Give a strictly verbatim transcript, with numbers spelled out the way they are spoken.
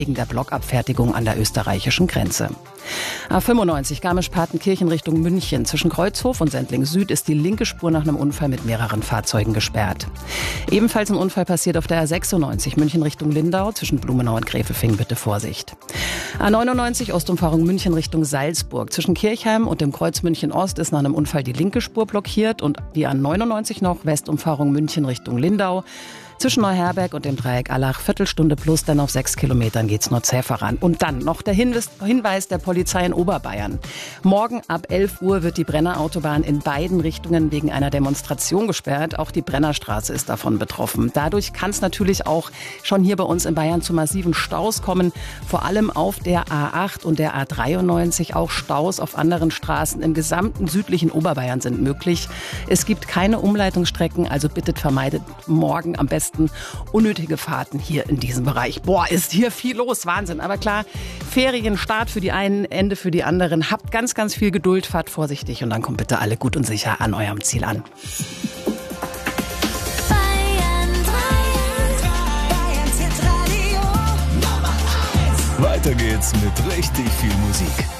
wegen der Blockabfertigung an der österreichischen Grenze. A fünfundneunzig Garmisch-Partenkirchen Richtung München. Zwischen Kreuzhof und Sendling Süd ist die linke Spur nach einem Unfall mit mehreren Fahrzeugen gesperrt. Ebenfalls ein Unfall passiert auf der A sechsundneunzig München Richtung Lindau. Zwischen Blumenau und Gräfelfing bitte Vorsicht. A neunundneunzig Ostumfahrung München Richtung Salzburg. Zwischen Kirchheim und dem Kreuz München Ost ist nach einem Unfall die linke Spur blockiert und die A neunundneunzig noch Westumfahrung München Richtung Lindau. Zwischen Neuherberg und dem Dreieck Allach Viertelstunde plus, dann auf sechs Kilometern geht's nur zäh voran. Und dann noch der Hinweis der Polizei in Oberbayern. Morgen ab elf Uhr wird die Brennerautobahn in beiden Richtungen wegen einer Demonstration gesperrt. Auch die Brennerstraße ist davon betroffen. Dadurch kann es natürlich auch schon hier bei uns in Bayern zu massiven Staus kommen. Vor allem auf der A acht und der A dreiundneunzig. Auch Staus auf anderen Straßen im gesamten südlichen Oberbayern sind möglich. Es gibt keine Umleitungsstrecken, also bitte vermeidet morgen am besten unnötige Fahrten hier in diesem Bereich. Boah, ist hier viel los, Wahnsinn. Aber klar, Ferienstart für die einen, Ende für die anderen. Habt ganz, ganz viel Geduld, fahrt vorsichtig und dann kommt bitte alle gut und sicher an eurem Ziel an. Weiter geht's mit richtig viel Musik.